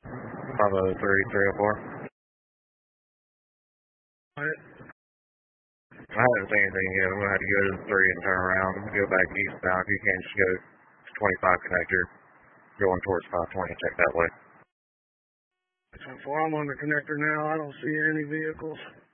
503, 304. Alright. I haven't seen anything yet. I'm going to have to go to the 3 and turn around and go back eastbound. If you can, just go to 25 connector, going towards 520, check that way. So far I'm on the connector now. I don't see any vehicles.